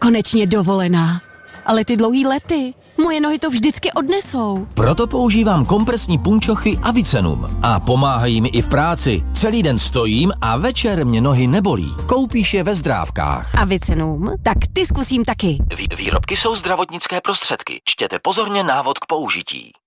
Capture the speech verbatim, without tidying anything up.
Konečně dovolená. Ale ty dlouhý lety, moje nohy to vždycky odnesou. Proto používám kompresní punčochy Avicenum a pomáhají mi i v práci. Celý den stojím a večer mě nohy nebolí. Koupíš je ve Zdrávkách. Avicenum? Tak ty zkusím taky. Vý- výrobky jsou zdravotnické prostředky. Čtěte pozorně návod k použití.